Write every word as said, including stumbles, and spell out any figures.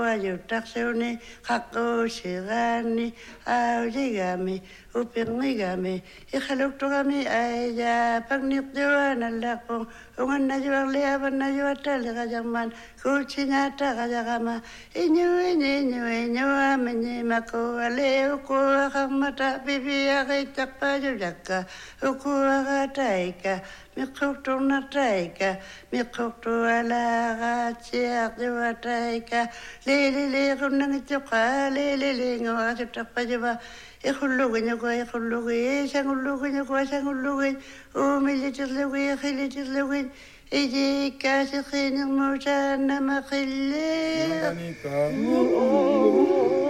Ayutaksuni hakushigani aujigami upingigami ikhaluktugami aya pagnikdiwana lako ungan najwang liaban najwata ligajaman kuchinyata gajagama inyu inyu inyu inyu amini mako ale uku akamata bibi agaitak pajujaka uku agataika mikukturna taika mikuktu ala gachiak diwataika lili li kunang ituka lili li ngawajutak pajuba ikhulugin ako ikhulugin sangulugin ako sangulugin umilitilugin khilitilugin iji kasi khining mo sana makilig